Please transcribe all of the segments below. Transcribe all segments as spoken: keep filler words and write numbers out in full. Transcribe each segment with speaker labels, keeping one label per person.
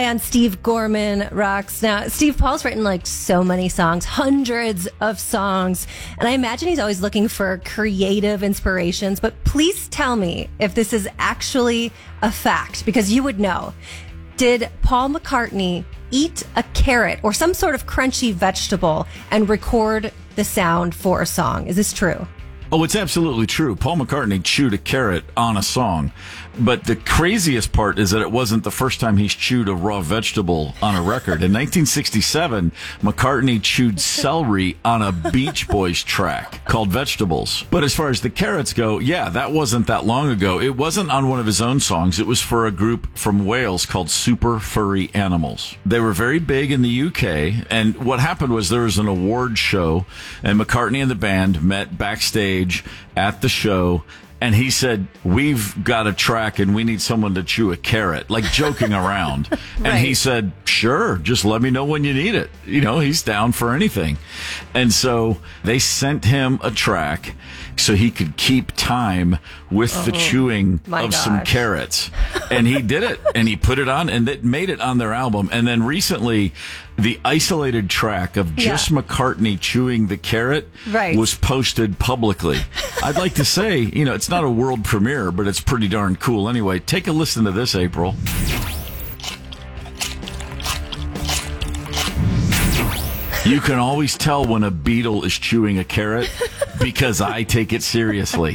Speaker 1: And Steve Gorman rocks. Now, Steve Paul's written like so many songs, hundreds of songs. And I imagine he's always looking for creative inspirations. But please tell me if this is actually a fact, because you would know. Did Paul McCartney eat a carrot or some sort of crunchy vegetable and record the sound for a song? Is this true?
Speaker 2: Oh, it's absolutely true. Paul McCartney chewed a carrot on a song. But the craziest part is that it wasn't the first time he's chewed a raw vegetable on a record. In nineteen sixty-seven, McCartney chewed celery on a Beach Boys track called Vegetables. But as far as the carrots go, yeah, that wasn't that long ago. It wasn't on one of his own songs. It was for a group from Wales called Super Furry Animals. They were very big in the U K, and what happened was there was an award show, and McCartney and the band met backstage at the show, and he said, we've got a track and we need someone to chew a carrot, like joking around. And
Speaker 1: Right.
Speaker 2: he said, sure, just let me know when you need it. You know, he's down for anything. And so they sent him a track so he could keep time with oh, the chewing of
Speaker 1: gosh.
Speaker 2: some carrots. And he did it, and he put it on, and it made it on their album. And then recently, the isolated track of just
Speaker 1: Yeah.
Speaker 2: McCartney chewing the carrot
Speaker 1: Right.
Speaker 2: was posted publicly. I'd like to say, you know, it's not a world premiere, but it's pretty darn cool. Anyway, take a listen to this, April. You can always tell when a Beatle is chewing a carrot because I take it seriously.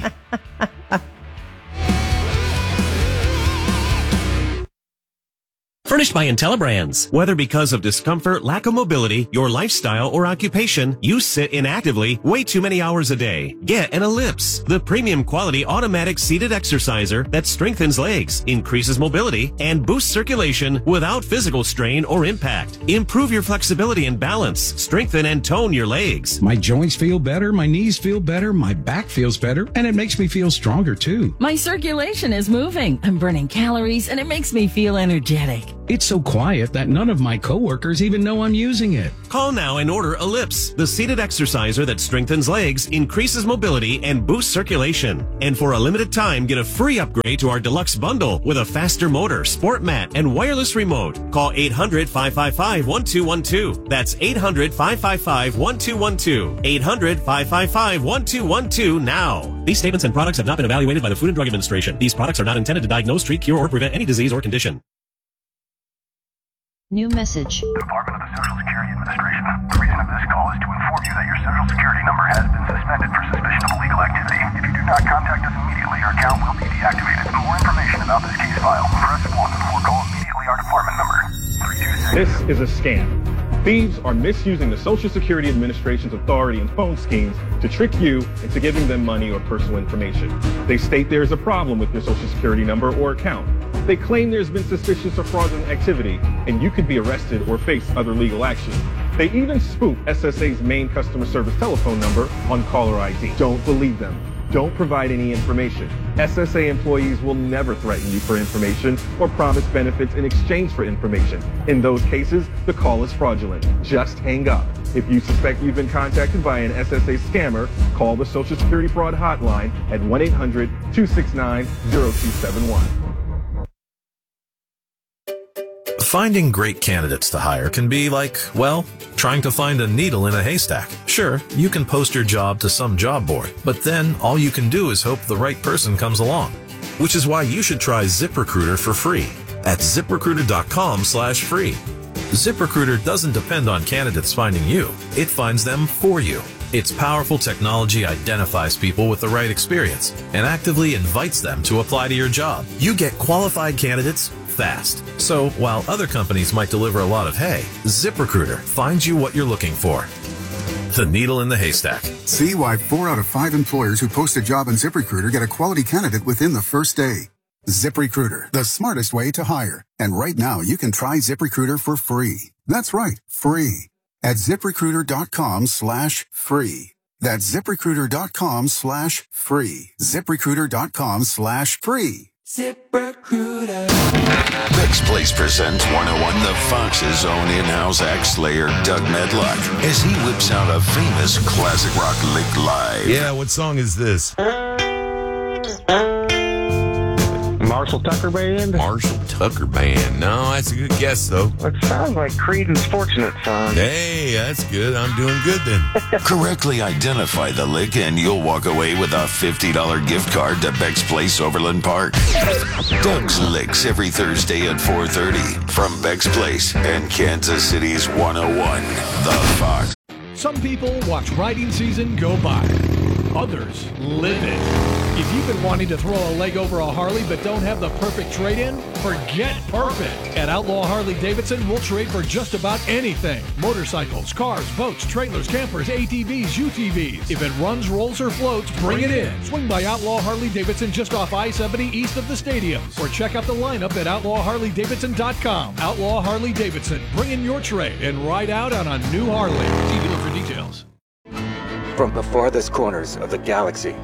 Speaker 3: Furnished by IntelliBrands. Whether because of discomfort, lack of mobility, your lifestyle, or occupation, you sit inactively way too many hours a day. Get an Ellipse, the premium quality automatic seated exerciser that strengthens legs, increases mobility, and boosts circulation without physical strain or impact. Improve your flexibility and balance, strengthen and tone your legs.
Speaker 4: My joints feel better, my knees feel better, my back feels better, and it makes me feel stronger too.
Speaker 5: My circulation is moving. I'm burning calories, and it makes me feel energetic.
Speaker 4: It's so quiet that none of my coworkers even know I'm using it.
Speaker 3: Call now and order Ellipse, the seated exerciser that strengthens legs, increases mobility, and boosts circulation. And for a limited time, get a free upgrade to our deluxe bundle with a faster motor, sport mat, and wireless remote. Call eight hundred, five five five, one two one two. That's eight hundred, five five five, one two one two. eight hundred, five five five, one two one two now. These statements and products have not been evaluated by the Food and Drug Administration. These products are not intended to diagnose, treat, cure, or prevent any disease or condition.
Speaker 6: New message.
Speaker 7: Department of the Social Security Administration. The reason of this call is to inform you that your Social Security number has been suspended for suspicion of illegal activity. If you do not contact us immediately, your account will be deactivated. For more information about this case file, press one or call immediately our department number. three two six.
Speaker 8: This is a scam. Thieves are misusing the Social Security Administration's authority and phone schemes to trick you into giving them money or personal information. They state there is a problem with your Social Security number or account. They claim there's been suspicious or fraudulent activity, and you could be arrested or face other legal action. They even spoof S S A's main customer service telephone number on caller I D. Don't believe them. Don't provide any information. S S A employees will never threaten you for information or promise benefits in exchange for information. In those cases, the call is fraudulent. Just hang up. If you suspect you've been contacted by an S S A scammer, call the Social Security Fraud Hotline at one eight hundred, two six nine, zero two seven one.
Speaker 9: Finding great candidates to hire can be like, well, trying to find a needle in a haystack. Sure, you can post your job to some job board, but then all you can do is hope the right person comes along. Which is why you should try ZipRecruiter for free at ZipRecruiter.com slash free. ZipRecruiter doesn't depend on candidates finding you. It finds them for you. Its powerful technology identifies people with the right experience and actively invites them to apply to your job. You get qualified candidates fast. So while other companies might deliver a lot of hay, ZipRecruiter finds you what you're looking for. The needle in the haystack.
Speaker 10: See why four out of five employers who post a job on ZipRecruiter get a quality candidate within the first day. ZipRecruiter, the smartest way to hire. And right now, you can try ZipRecruiter for free. That's right, free. At ZipRecruiter.com slash free. That's ZipRecruiter.com slash free. ZipRecruiter.com slash free.
Speaker 11: ZipRecruiter. Next Place presents one oh one The Fox's own in-house axe slayer, Doug Medlock, as he whips out a famous classic rock lick live.
Speaker 12: Yeah, what song is this?
Speaker 13: Mark
Speaker 6: Marshall Tucker Band?
Speaker 12: Marshall Tucker Band. No, that's a good guess, though.
Speaker 6: It sounds like Creedence Fortunate Son.
Speaker 12: Hey, that's good. I'm doing good then.
Speaker 11: Correctly identify the lick and you'll walk away with a fifty dollars gift card to Beck's Place, Overland Park. Doug's Licks every Thursday at four thirty from Beck's Place and Kansas City's one oh one, The Fox.
Speaker 13: Some people watch riding season go by. Others live it. If you've been wanting to throw a leg over a Harley but don't have the perfect trade-in, forget perfect. At Outlaw Harley Davidson, we'll trade for just about anything. Motorcycles, cars, boats, trailers, campers, A T Vs, U T Vs. If it runs, rolls, or floats, bring it in. Swing by Outlaw Harley Davidson just off I seventy east of the stadiums. Or check out the lineup at outlaw harley davidson dot com. Outlaw Harley Davidson. Bring in your trade and ride out on a new Harley. See dealer for details.
Speaker 14: From the farthest corners of the galaxy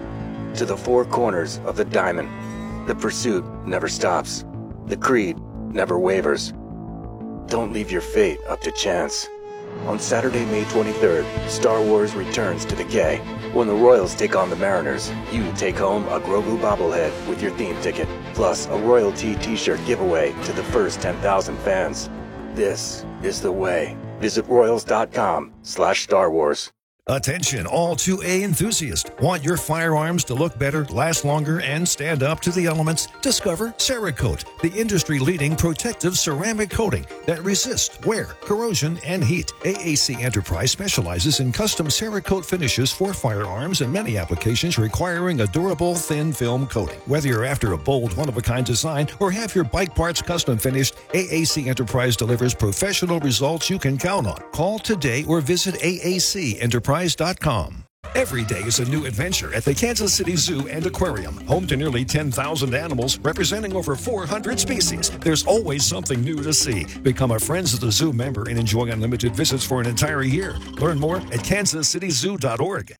Speaker 14: to the four corners of the diamond, the pursuit never stops. The creed never wavers. Don't leave your fate up to chance. On Saturday, May twenty-third, Star Wars returns to the K. When the Royals take on the Mariners, you take home a Grogu bobblehead with your theme ticket, plus a royalty t-shirt giveaway to the first ten thousand fans. This is the way. Visit royals.com slash Star Wars.
Speaker 15: Attention, all two A enthusiasts. Want your firearms to look better, last longer, and stand up to the elements? Discover Cerakote, the industry-leading protective ceramic coating that resists wear, corrosion, and heat. A A C Enterprise specializes in custom Cerakote finishes for firearms and many applications requiring a durable, thin film coating. Whether you're after a bold, one-of-a-kind design or have your bike parts custom finished, A A C Enterprise delivers professional results you can count on. Call today or visit A A C Enterprise dot com. Every day is a new adventure at the Kansas City Zoo and Aquarium. Home to nearly ten thousand animals representing over four hundred species. There's always something new to see. Become a Friends of the Zoo member and enjoy unlimited visits for an entire year. Learn more at kansas city zoo dot org.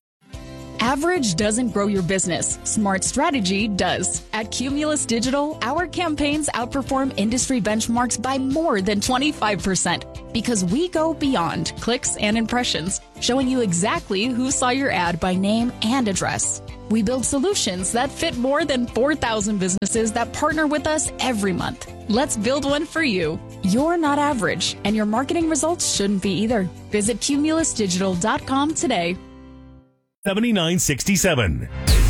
Speaker 16: Average doesn't grow your business. Smart strategy does. At Cumulus Digital, our campaigns outperform industry benchmarks by more than twenty-five percent because we go beyond clicks and impressions, showing you exactly who saw your ad by name and address. We build solutions that fit more than four thousand businesses that partner with us every month. Let's build one for you. You're not average, and your marketing results shouldn't be either. Visit cumulus digital dot com today.
Speaker 3: seventy-nine sixty-seven.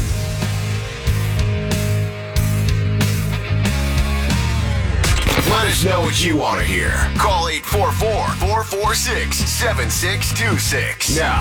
Speaker 17: Let us know what you want to hear. Call eight four four, four four six, seven six two six. Now,